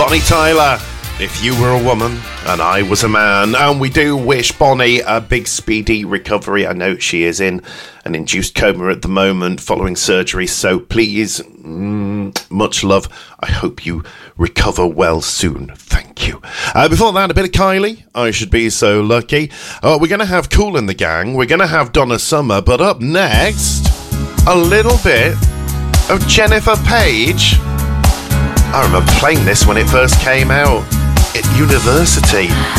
Bonnie Tyler, If You Were a Woman and I Was a Man. And we do wish Bonnie a big speedy recovery. I know she is in an induced coma at the moment following surgery, so please, much love. I hope you recover well soon. Thank you. Before that, a bit of Kylie, I Should Be So Lucky. We're going to have Kool and the Gang. We're going to have Donna Summer. But up next, a little bit of Jennifer Page. I remember playing this when it first came out at university.